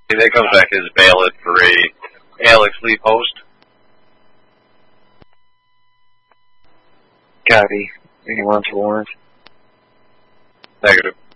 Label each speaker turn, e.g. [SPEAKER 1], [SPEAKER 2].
[SPEAKER 1] That comes back as valid for a Alex Lee post.
[SPEAKER 2] Copy. 81 to warrant.
[SPEAKER 1] Negative.